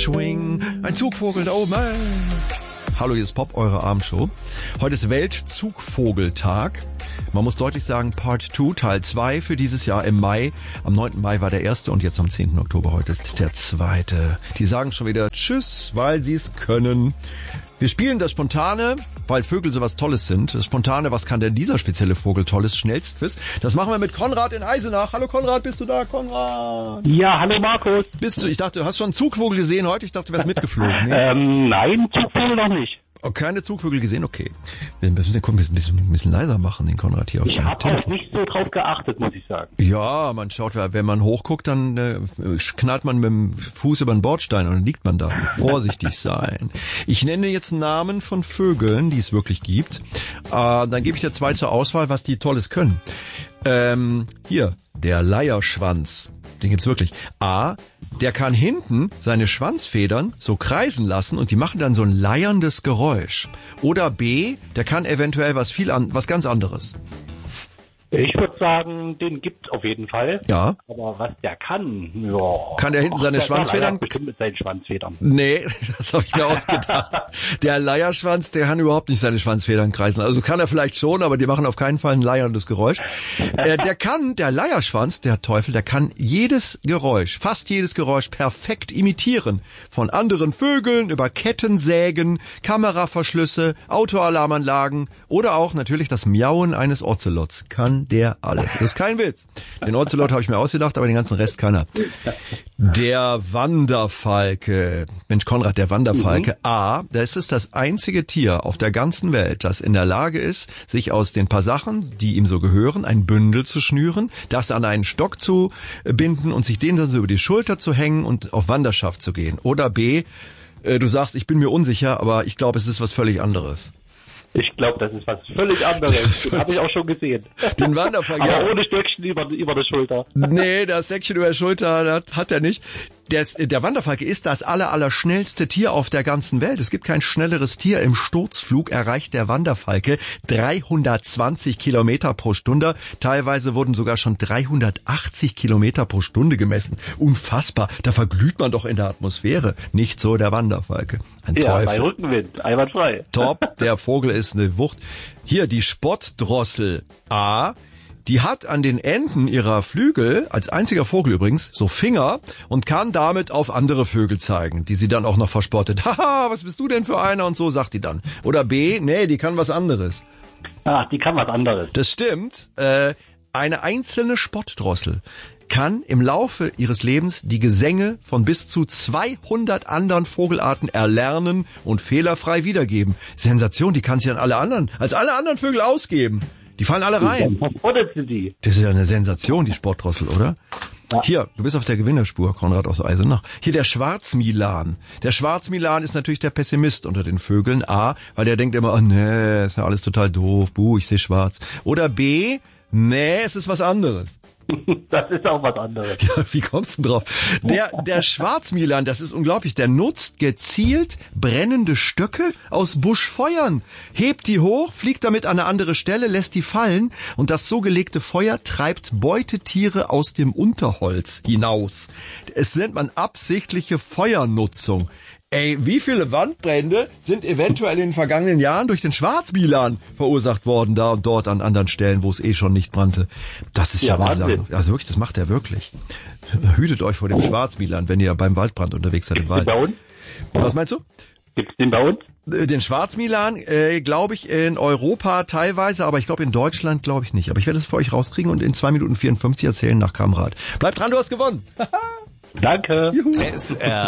Schwing, ein Zugvogel da oben. Hallo, hier ist Pop, eure Abendshow. Heute ist Weltzugvogeltag. Man muss deutlich sagen, Part 2, Teil 2 für dieses Jahr im Mai. Am 9. Mai war der erste und jetzt am 10. Oktober, heute ist der zweite. Die sagen schon wieder Tschüss, weil sie es können. Wir spielen das Spontane, weil Vögel sowas Tolles sind. Das Spontane, was kann denn dieser spezielle Vogel Tolles? Schnellstquiz. Das machen wir mit Konrad in Eisenach. Hallo Konrad, bist du da, Konrad? Ja, hallo Markus. Bist du? Ich dachte, du hast schon einen Zugvogel gesehen heute. Ich dachte, du wärst mitgeflogen. Nee? Nein, Zugvogel noch nicht. Oh, keine Zugvögel gesehen? Okay. Wir müssen den ein bisschen leiser machen, den Konrad hier auf seinem Telefon. Ich habe auch nicht so drauf geachtet, muss ich sagen. Ja, man schaut, wenn man hochguckt, dann knallt man mit dem Fuß über den Bordstein und dann liegt man da. Vorsichtig sein. Ich nenne jetzt Namen von Vögeln, die es wirklich gibt. Dann gebe ich dir zwei zur Auswahl, was die Tolles können. Hier, der Leierschwanz. Den gibt's wirklich. A, der kann hinten seine Schwanzfedern so kreisen lassen und die machen dann so ein leierndes Geräusch. Oder B, der kann eventuell was ganz anderes. Ich würde sagen, den gibt's auf jeden Fall. Ja. Aber was der kann, ja. Kann der hinten seine Schwanzfedern? Bestimmt mit seinen Schwanzfedern. Nee, das habe ich mir ausgedacht. Der Leierschwanz, der kann überhaupt nicht seine Schwanzfedern kreisen. Also kann er vielleicht schon, aber die machen auf keinen Fall ein leierndes Geräusch. Der Leierschwanz, der Teufel, der kann fast jedes Geräusch perfekt imitieren. Von anderen Vögeln über Kettensägen, Kameraverschlüsse, Autoalarmanlagen oder auch natürlich das Miauen eines Ozelots. Kann der alles. Das ist kein Witz. Den Ocelot habe ich mir ausgedacht, aber den ganzen Rest keiner. Der Wanderfalke. Mensch, Konrad, der Wanderfalke. Das ist das einzige Tier auf der ganzen Welt, das in der Lage ist, sich aus den paar Sachen, die ihm so gehören, ein Bündel zu schnüren, das an einen Stock zu binden und sich den dann so über die Schulter zu hängen und auf Wanderschaft zu gehen. Oder B, du sagst, ich bin mir unsicher, aber ich glaube, es ist was völlig anderes. Ich glaube, das ist was völlig anderes. Den habe ich auch schon gesehen. Den Wanderfalke. Aber ohne Stöckchen über der Schulter. Nee, das Säckchen über der Schulter, das hat er nicht. Der Wanderfalke ist das allerschnellste Tier auf der ganzen Welt. Es gibt kein schnelleres Tier. Im Sturzflug erreicht der Wanderfalke 320 Kilometer pro Stunde. Teilweise wurden sogar schon 380 Kilometer pro Stunde gemessen. Unfassbar. Da verglüht man doch in der Atmosphäre. Nicht so der Wanderfalke. Ein Teufel. Bei Rückenwind. Einwandfrei. Top. Der Vogel ist eine Wucht. Hier, die Spottdrossel. Die hat an den Enden ihrer Flügel, als einziger Vogel übrigens, so Finger und kann damit auf andere Vögel zeigen, die sie dann auch noch verspottet. Haha, was bist du denn für einer? Und so sagt die dann. Oder B, nee, die kann was anderes. Die kann was anderes. Das stimmt. Eine einzelne Spottdrossel kann im Laufe ihres Lebens die Gesänge von bis zu 200 anderen Vogelarten erlernen und fehlerfrei wiedergeben. Sensation, die kann sie als alle anderen Vögel ausgeben. Die fallen alle rein. Was spottet sie die? Das ist ja eine Sensation, die Sportdrossel, oder? Ja. Hier, du bist auf der Gewinnerspur, Konrad aus Eisenach. Hier der Schwarzmilan. Der Schwarzmilan ist natürlich der Pessimist unter den Vögeln. A, weil der denkt immer, oh nee, ist ja alles total doof, ich sehe schwarz. Oder B, nee, es ist was anderes. Das ist auch was anderes. Ja, wie kommst du denn drauf? Der Schwarzmilan, das ist unglaublich, der nutzt gezielt brennende Stöcke aus Buschfeuern, hebt die hoch, fliegt damit an eine andere Stelle, lässt die fallen und das so gelegte Feuer treibt Beutetiere aus dem Unterholz hinaus. Es nennt man absichtliche Feuernutzung. Ey, wie viele Wandbrände sind eventuell in den vergangenen Jahren durch den Schwarzmilan verursacht worden, da und dort an anderen Stellen, wo es schon nicht brannte. Das ist ja eine Sache. Also wirklich, das macht er wirklich. Hütet euch vor dem Schwarzmilan, wenn ihr beim Waldbrand unterwegs seid im Wald. Bei uns? Was meinst du? Gibt's den bei uns? Den Schwarzmilan, glaube ich, in Europa teilweise, aber ich glaube in Deutschland glaube ich nicht. Aber ich werde es für euch rauskriegen und in 2 Minuten 54 erzählen nach Kamrat. Bleibt dran, du hast gewonnen. Danke. SR